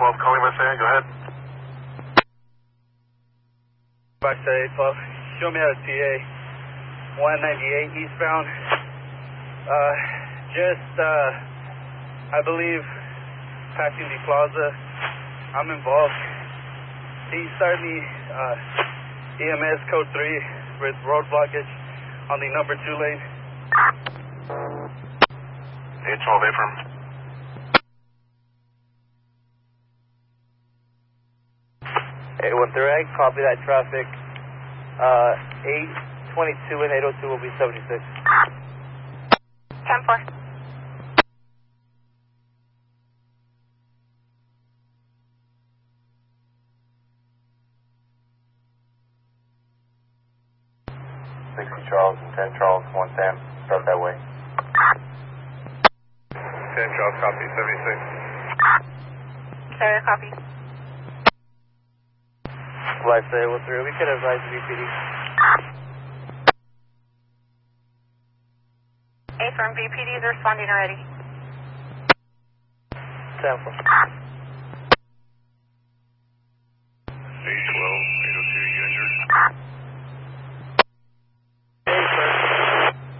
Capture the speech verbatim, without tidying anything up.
twelve calling Marseille, go ahead. Marseille twelve, show me how to T A one ninety-eight eastbound. Uh, just, uh, I believe, passing the plaza. I'm involved. He started me, uh, E M S code three with road blockage on the number two lane. eight twelve Abram. eight one three, copy that traffic. Uh, eight twenty-two and eight oh two will be seventy-six. ten four. sixty Charles and ten Charles, one Sam, start that way. ten Charles, copy, seventy-six. Carrier copy. Flight say one three, we could advise V P D. eight from V P D is responding already. ten four. eight twelve, eight oh two, you injured?